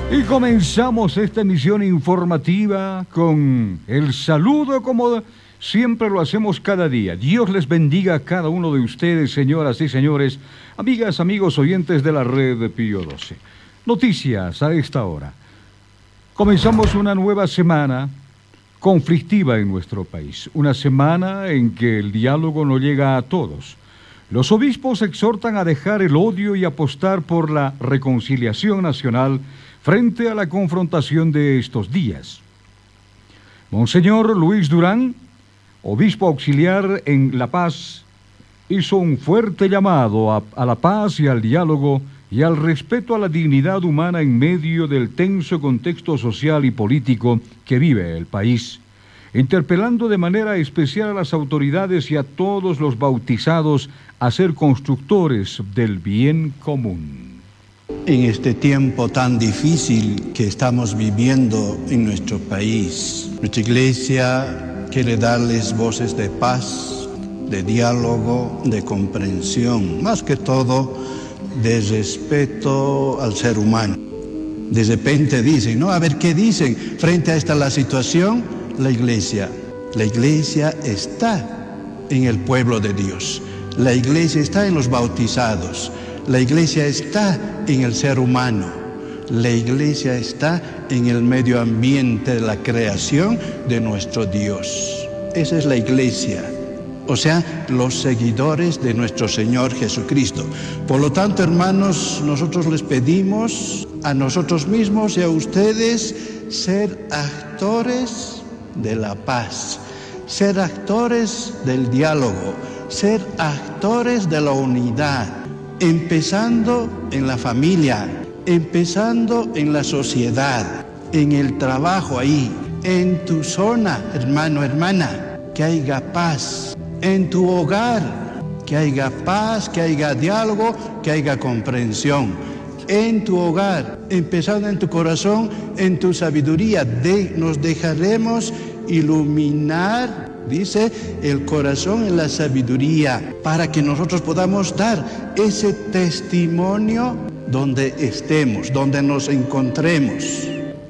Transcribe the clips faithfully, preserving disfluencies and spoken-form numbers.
Y comenzamos esta emisión informativa con el saludo como siempre lo hacemos cada día. Dios les bendiga a cada uno de ustedes, señoras y señores, amigas, amigos, oyentes de la red de Pío doce. Noticias a esta hora. Comenzamos una nueva semana conflictiva en nuestro país. Una semana en que el diálogo no llega a todos. Los obispos exhortan a dejar el odio y apostar por la reconciliación nacional frente a la confrontación de estos días. Monseñor Luis Durán, obispo auxiliar en La Paz, hizo un fuerte llamado a, a la paz y al diálogo y al respeto a la dignidad humana en medio del tenso contexto social y político que vive el país, interpelando de manera especial a las autoridades y a todos los bautizados a ser constructores del bien común. En este tiempo tan difícil que estamos viviendo en nuestro país, nuestra iglesia quiere darles voces de paz, de diálogo, de comprensión, más que todo de respeto al ser humano. De repente dicen, ¿no? A ver, ¿qué dicen frente a esta la situación? La iglesia. La iglesia está en el pueblo de Dios. La iglesia está en los bautizados. La iglesia está en el ser humano. La iglesia está en el medio ambiente de la creación de nuestro Dios. Esa es la iglesia. O sea, los seguidores de nuestro Señor Jesucristo. Por lo tanto, hermanos, nosotros les pedimos a nosotros mismos y a ustedes ser actores de la paz, ser actores del diálogo, ser actores de la unidad. Empezando en la familia, empezando en la sociedad, en el trabajo ahí, en tu zona, hermano, hermana, que haya paz, en tu hogar, que haya paz, que haya diálogo, que haya comprensión. En tu hogar, empezando en tu corazón, en tu sabiduría, de, nos dejaremos iluminar, dice, el corazón en la sabiduría, para que nosotros podamos dar ese testimonio donde estemos, donde nos encontremos.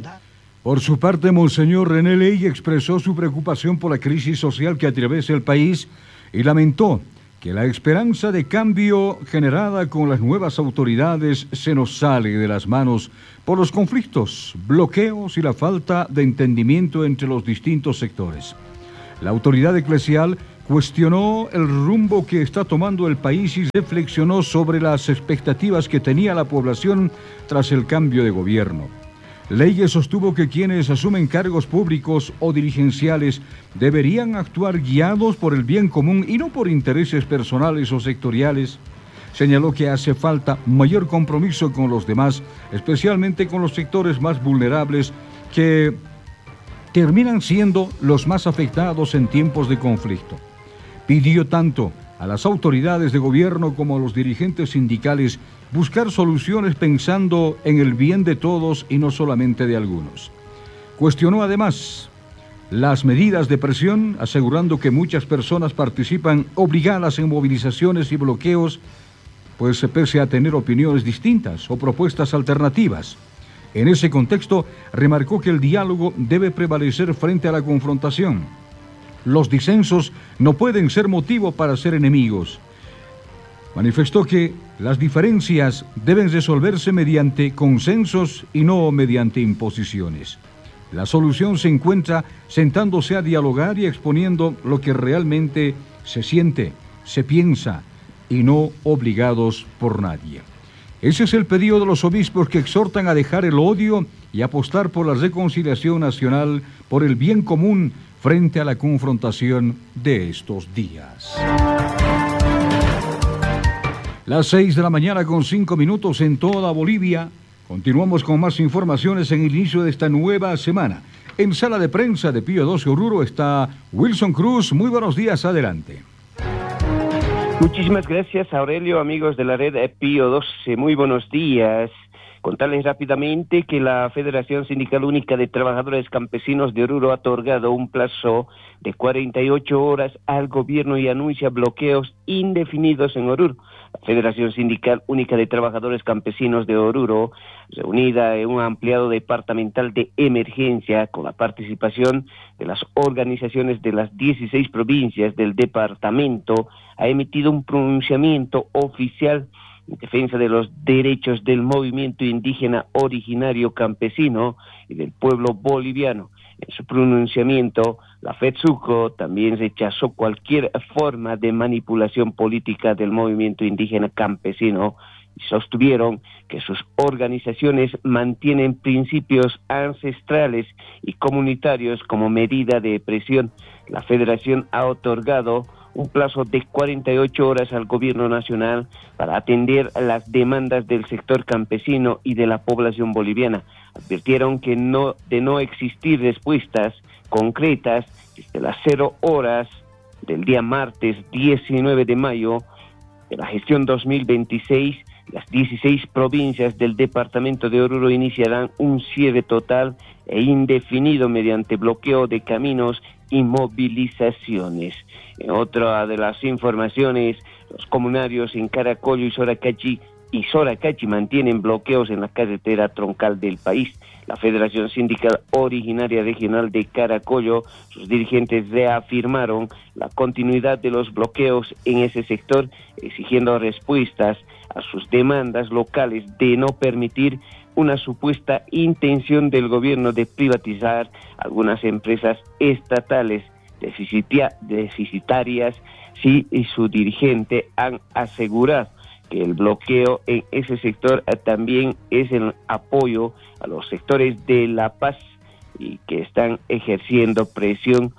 Por su parte, Monseñor René Ley expresó su preocupación por la crisis social que atraviesa el país y lamentó que la esperanza de cambio generada con las nuevas autoridades se nos sale de las manos por los conflictos, bloqueos y la falta de entendimiento entre los distintos sectores. La autoridad eclesial cuestionó el rumbo que está tomando el país y reflexionó sobre las expectativas que tenía la población tras el cambio de gobierno. Leyes sostuvo que quienes asumen cargos públicos o dirigenciales deberían actuar guiados por el bien común y no por intereses personales o sectoriales. Señaló que hace falta mayor compromiso con los demás, especialmente con los sectores más vulnerables que terminan siendo los más afectados en tiempos de conflicto. Pidió tanto a las autoridades de gobierno como a los dirigentes sindicales buscar soluciones pensando en el bien de todos y no solamente de algunos. Cuestionó además las medidas de presión, asegurando que muchas personas participan obligadas en movilizaciones y bloqueos, pues pese a tener opiniones distintas o propuestas alternativas. En ese contexto, remarcó que el diálogo debe prevalecer frente a la confrontación. Los disensos no pueden ser motivo para ser enemigos. Manifestó que las diferencias deben resolverse mediante consensos y no mediante imposiciones. La solución se encuentra sentándose a dialogar y exponiendo lo que realmente se siente, se piensa, y no obligados por nadie. Ese es el pedido de los obispos que exhortan a dejar el odio y apostar por la reconciliación nacional, por el bien común frente a la confrontación de estos días. Las seis de la mañana con cinco minutos en toda Bolivia. Continuamos con más informaciones en el inicio de esta nueva semana. En sala de prensa de Pío doce Oruro está Wilson Cruz. Muy buenos días, adelante. Muchísimas gracias, Aurelio, amigos de la red Pío doce. Muy buenos días. Contarles rápidamente que la Federación Sindical Única de Trabajadores Campesinos de Oruro ha otorgado un plazo de cuarenta y ocho horas al gobierno y anuncia bloqueos indefinidos en Oruro. La Federación Sindical Única de Trabajadores Campesinos de Oruro, reunida en un ampliado departamental de emergencia con la participación de las organizaciones de las dieciséis provincias del departamento, ha emitido un pronunciamiento oficial en defensa de los derechos del movimiento indígena originario campesino y del pueblo boliviano. En su pronunciamiento, la FEDSUCO también rechazó cualquier forma de manipulación política del movimiento indígena campesino y sostuvieron que sus organizaciones mantienen principios ancestrales y comunitarios como medida de presión. La Federación ha otorgado un plazo de cuarenta y ocho horas al gobierno nacional para atender las demandas del sector campesino y de la población boliviana. Advirtieron que no, de no existir respuestas concretas desde las cero horas del día martes diecinueve de mayo de la gestión dos mil veintiséis, las dieciséis provincias del departamento de Oruro iniciarán un cierre total e indefinido mediante bloqueo de caminos y movilizaciones. En otra de las informaciones, los comunarios en Caracollo y Soracachi y Soracachi mantienen bloqueos en la carretera troncal del país. La Federación Sindical Originaria Regional de Caracollo, sus dirigentes reafirmaron la continuidad de los bloqueos en ese sector, exigiendo respuestas a sus demandas locales de no permitir una supuesta intención del gobierno de privatizar algunas empresas estatales deficitia- deficitarias, si y su dirigente han asegurado que el bloqueo en ese sector también es el apoyo a los sectores de La Paz y que están ejerciendo presión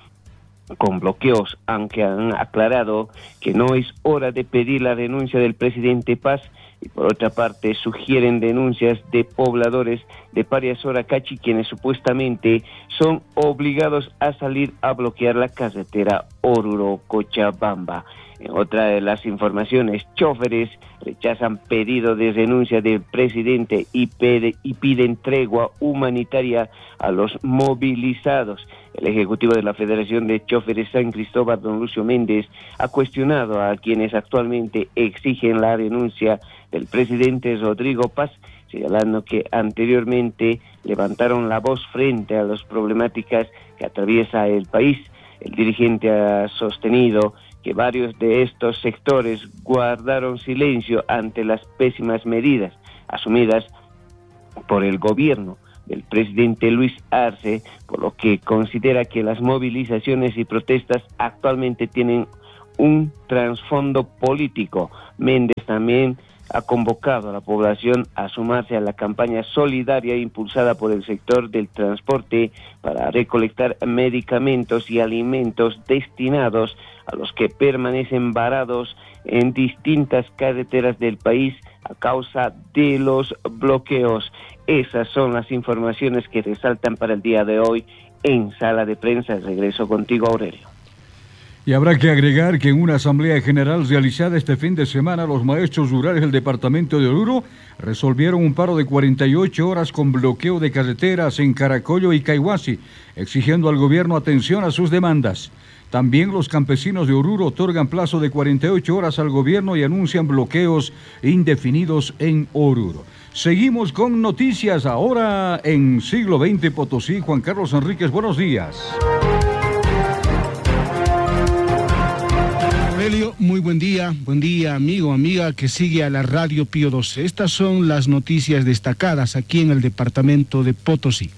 con bloqueos, aunque han aclarado que no es hora de pedir la renuncia del presidente Paz, y por otra parte sugieren denuncias de pobladores de Paria Soracachi quienes supuestamente son obligados a salir a bloquear la carretera Oruro-Cochabamba. En otra de las informaciones, choferes rechazan pedido de renuncia del presidente y, pide, y piden tregua humanitaria a los movilizados. El ejecutivo de la Federación de Choferes San Cristóbal, don Lucio Méndez, ha cuestionado a quienes actualmente exigen la renuncia del presidente Rodrigo Paz, señalando que anteriormente levantaron la voz frente a las problemáticas que atraviesa el país. El dirigente ha sostenido que varios de estos sectores guardaron silencio ante las pésimas medidas asumidas por el gobierno del presidente Luis Arce, por lo que considera que las movilizaciones y protestas actualmente tienen un trasfondo político. Méndez también ha convocado a la población a sumarse a la campaña solidaria impulsada por el sector del transporte para recolectar medicamentos y alimentos destinados a los que permanecen varados en distintas carreteras del país a causa de los bloqueos. Esas son las informaciones que resaltan para el día de hoy en Sala de Prensa. Regreso contigo, Aurelio. Y habrá que agregar que en una asamblea general realizada este fin de semana, los maestros rurales del departamento de Oruro resolvieron un paro de cuarenta y ocho horas con bloqueo de carreteras en Caracollo y Caihuasi, exigiendo al gobierno atención a sus demandas. También los campesinos de Oruro otorgan plazo de cuarenta y ocho horas al gobierno y anuncian bloqueos indefinidos en Oruro. Seguimos con noticias ahora en Siglo veinte Potosí. Juan Carlos Enríquez, buenos días. Muy buen día, buen día amigo, amiga que sigue a la radio Pío doce. Estas son las noticias destacadas aquí en el departamento de Potosí.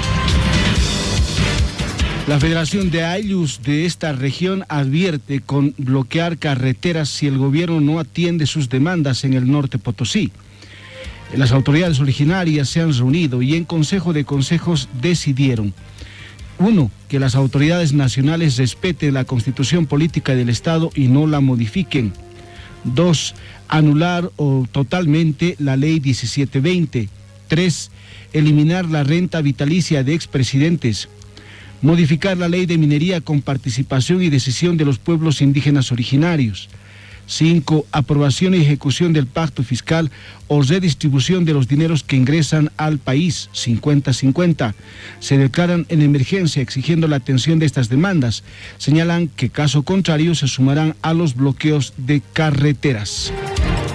La Federación de Ayllus de esta región advierte con bloquear carreteras si el gobierno no atiende sus demandas en el norte Potosí. Las autoridades originarias se han reunido y en Consejo de Consejos decidieron: uno, que las autoridades nacionales respeten la Constitución Política del Estado y no la modifiquen. Dos, anular o totalmente la Ley diecisiete veinte. Tres, eliminar la renta vitalicia de expresidentes. Modificar la Ley de Minería con participación y decisión de los pueblos indígenas originarios. Cinco, aprobación y ejecución del pacto fiscal o redistribución de los dineros que ingresan al país, cincuenta cincuenta. Se declaran en emergencia exigiendo la atención de estas demandas. Señalan que caso contrario se sumarán a los bloqueos de carreteras.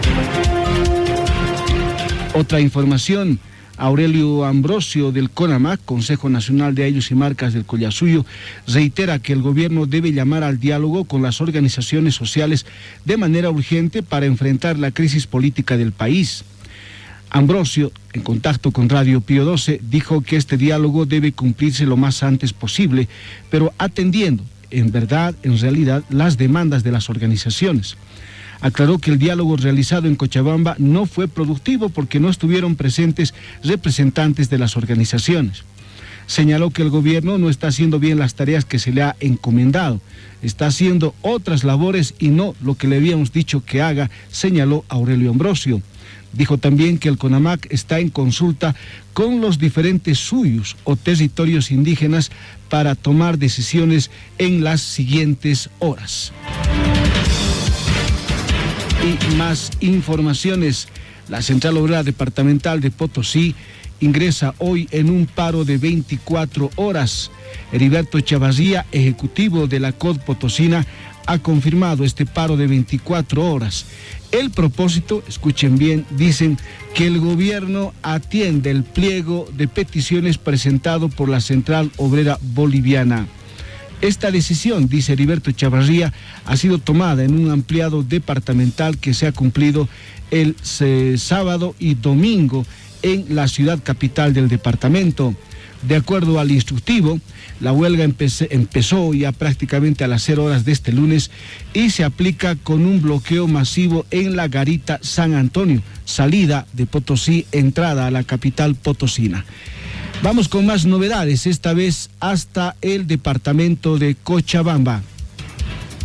Otra información, Aurelio Ambrosio del CONAMAC, Consejo Nacional de Ayllus y Marcas del Collasuyo, reitera que el gobierno debe llamar al diálogo con las organizaciones sociales de manera urgente para enfrentar la crisis política del país. Ambrosio, en contacto con Radio Pío doce, dijo que este diálogo debe cumplirse lo más antes posible, pero atendiendo, en verdad, en realidad, las demandas de las organizaciones. Aclaró que el diálogo realizado en Cochabamba no fue productivo porque no estuvieron presentes representantes de las organizaciones. Señaló que el gobierno no está haciendo bien las tareas que se le ha encomendado, está haciendo otras labores y no lo que le habíamos dicho que haga, señaló Aurelio Ambrosio. Dijo también que el CONAMAC está en consulta con los diferentes suyos o territorios indígenas para tomar decisiones en las siguientes horas. Y más informaciones. La Central Obrera Departamental de Potosí ingresa hoy en un paro de veinticuatro horas. Heriberto Chavarría, ejecutivo de la C O D Potosina, ha confirmado este paro de veinticuatro horas. El propósito, escuchen bien, dicen que el gobierno atiende el pliego de peticiones presentado por la Central Obrera Boliviana. Esta decisión, dice Heriberto Chavarría, ha sido tomada en un ampliado departamental que se ha cumplido el eh, sábado y domingo en la ciudad capital del departamento. De acuerdo al instructivo, la huelga empecé, empezó ya prácticamente a las cero horas de este lunes y se aplica con un bloqueo masivo en la garita San Antonio, salida de Potosí, entrada a la capital potosina. Vamos con más novedades, esta vez hasta el departamento de Cochabamba.